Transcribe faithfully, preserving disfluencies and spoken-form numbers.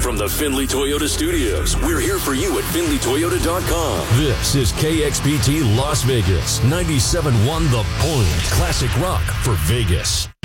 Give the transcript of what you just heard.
from the Findlay Toyota Studios, we're here for you at Findlay Toyota dot com. This is K X P T Las Vegas, ninety-seven point one The Point. Classic rock for Vegas.